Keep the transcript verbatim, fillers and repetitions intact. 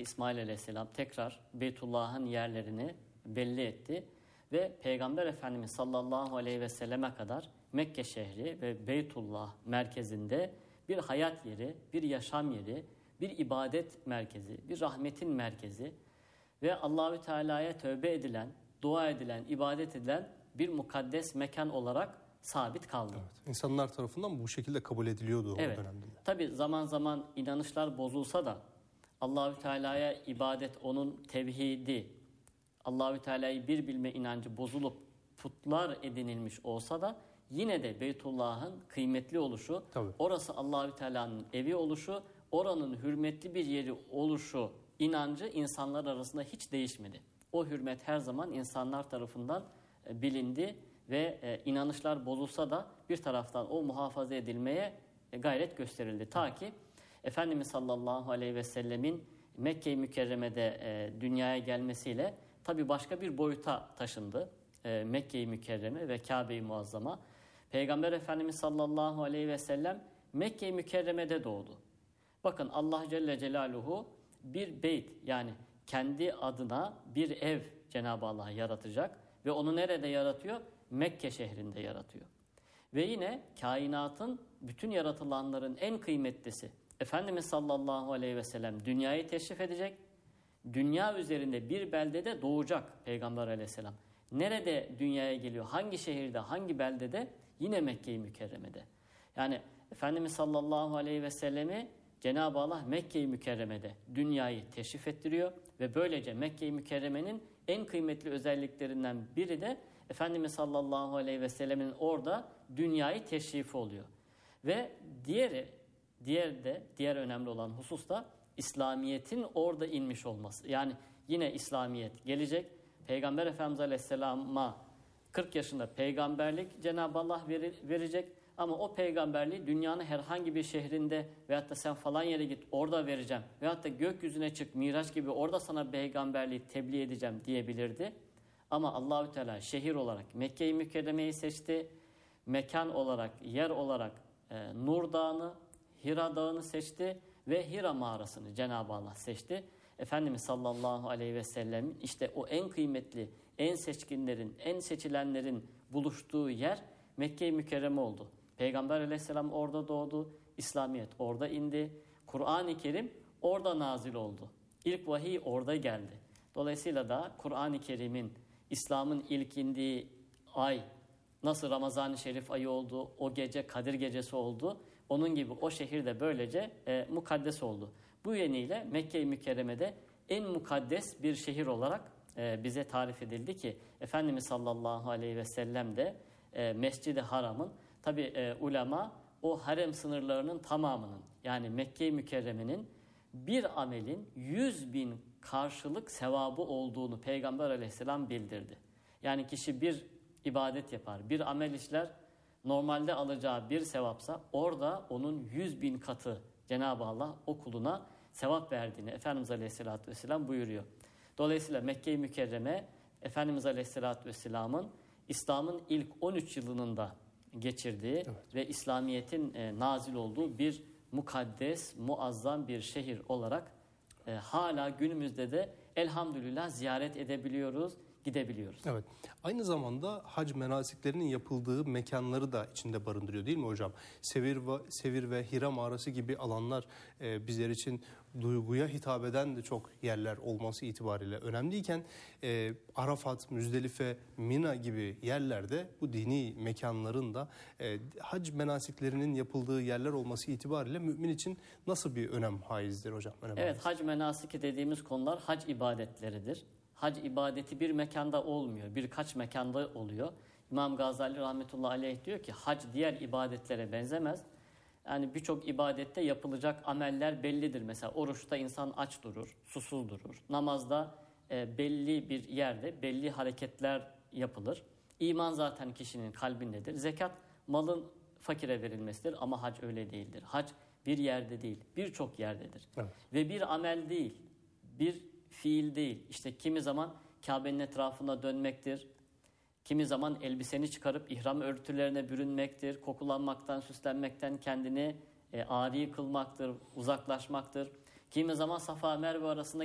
Hazreti İsmail Aleyhisselam tekrar Beytullah'ın yerlerini belli etti ve Peygamber Efendimiz sallallahu aleyhi ve selleme kadar Mekke şehri ve Beytullah merkezinde bir hayat yeri, bir yaşam yeri, bir ibadet merkezi, bir rahmetin merkezi ve Allahü Teala'ya tövbe edilen, dua edilen, ibadet edilen bir mukaddes mekan olarak sabit kaldı. Evet, insanlar tarafından bu şekilde kabul ediliyordu evet. o dönemde. Tabii zaman zaman inanışlar bozulsa da Allahü Teala'ya ibadet, onun tevhidi, Allahü Teala'yı bir bilme inancı bozulup putlar edinilmiş olsa da yine de Beytullah'ın kıymetli oluşu, tabii, orası Allahü Teala'nın evi oluşu, oranın hürmetli bir yeri oluşu inancı insanlar arasında hiç değişmedi. O hürmet her zaman insanlar tarafından bilindi ve inanışlar bozulsa da bir taraftan o muhafaza edilmeye gayret gösterildi. Ta ki Efendimiz sallallahu aleyhi ve sellemin Mekke-i Mükerreme'de dünyaya gelmesiyle tabii başka bir boyuta taşındı Mekke-i Mükerreme ve Kabe-i Muazzama. Peygamber Efendimiz sallallahu aleyhi ve sellem Mekke-i Mükerreme'de doğdu. Bakın Allah Celle Celaluhu bir beyt, yani kendi adına bir ev Cenab-ı Allah yaratacak ve onu nerede yaratıyor? Mekke şehrinde yaratıyor. Ve yine kainatın bütün yaratılanların en kıymetlisi Efendimiz sallallahu aleyhi ve sellem dünyayı teşrif edecek. Dünya üzerinde bir beldede doğacak Peygamber aleyhisselam. Nerede dünyaya geliyor? Hangi şehirde, hangi beldede? Yine Mekke-i Mükerreme'de. Yani Efendimiz sallallahu aleyhi ve sellemi Cenab-ı Allah Mekke-i Mükerreme'de dünyayı teşrif ettiriyor ve böylece Mekke-i Mükerreme'nin en kıymetli özelliklerinden biri de Efendimiz sallallahu aleyhi ve sellemin orada dünyayı teşrifi oluyor. Ve diğeri, diğer de diğer önemli olan husus da İslamiyet'in orada inmiş olması. Yani yine İslamiyet gelecek. Peygamber Efendimiz Aleyhisselam'a kırk yaşında peygamberlik Cenab-ı Allah verecek. Ama o peygamberliği dünyanın herhangi bir şehrinde veyahut da sen falan yere git orada vereceğim veyahut da gökyüzüne çık Miraç gibi orada sana peygamberliği tebliğ edeceğim diyebilirdi. Ama Allahü Teala şehir olarak Mekke-i Mükerreme'yi seçti. Mekan olarak, yer olarak e, Nur Dağı'nı, Hira Dağı'nı seçti ve Hira mağarasını Cenab-ı Allah seçti. Efendimiz sallallahu aleyhi ve sellem işte o en kıymetli, en seçkinlerin, en seçilenlerin buluştuğu yer Mekke-i Mükerreme oldu. Peygamber aleyhisselam orada doğdu, İslamiyet orada indi, Kur'an-ı Kerim orada nazil oldu. İlk vahiy orada geldi. Dolayısıyla da Kur'an-ı Kerim'in, İslam'ın ilk indiği ay nasıl Ramazan-ı Şerif ayı oldu, o gece Kadir Gecesi oldu, onun gibi o şehir de böylece e, mukaddes oldu. Bu yönüyle Mekke-i Mükerreme'de en mukaddes bir şehir olarak e, bize tarif edildi ki Efendimiz sallallahu aleyhi ve sellem de e, Mescid-i Haram'ın, tabi e, ulema o harem sınırlarının tamamının, yani Mekke-i Mükerreme'nin bir amelin yüz bin karşılık sevabı olduğunu Peygamber aleyhisselam bildirdi. Yani kişi bir ibadet yapar, bir amel işler, normalde alacağı bir sevapsa orada onun yüz bin katı Cenab-ı Allah o kuluna sevap verdiğini Efendimiz Aleyhisselatü Vesselam buyuruyor. Dolayısıyla Mekke-i Mükerreme Efendimiz Aleyhisselatü Vesselam'ın İslam'ın ilk on üç yılının da geçirdiği, evet, ve İslamiyet'in e, nazil olduğu bir mukaddes, muazzam bir şehir olarak e, hala günümüzde de elhamdülillah ziyaret edebiliyoruz, gidebiliyoruz. Evet. Aynı zamanda hac menasiklerinin yapıldığı mekanları da içinde barındırıyor değil mi hocam? Sevir ve, Sevir ve Hira mağarası gibi alanlar e, bizler için duyguya hitap eden de çok yerler olması itibariyle önemliyken e, Arafat, Müzdelife, Mina gibi yerlerde bu dini mekanların da e, hac menasiklerinin yapıldığı yerler olması itibariyle mümin için nasıl bir önem haizdir hocam? Önem evet, haiz. hac menasiki dediğimiz konular hac ibadetleridir. Hac ibadeti bir mekanda olmuyor, birkaç mekanda oluyor. İmam Gazali rahmetullahi aleyh diyor ki hac diğer ibadetlere benzemez. Yani birçok ibadette yapılacak ameller bellidir. Mesela oruçta insan aç durur, susuz durur. Namazda e, belli bir yerde belli hareketler yapılır. İman zaten kişinin kalbindedir. Zekat malın fakire verilmesidir ama hac öyle değildir. Hac bir yerde değil, birçok yerdedir. Evet. Ve bir amel değil, bir fiil değil. İşte kimi zaman Kabe'nin etrafında dönmektir. Kimi zaman elbiseni çıkarıp ihram örtülerine bürünmektir. Kokulanmaktan, süslenmekten kendini e, âri kılmaktır, uzaklaşmaktır. Kimi zaman Safa Merve arasında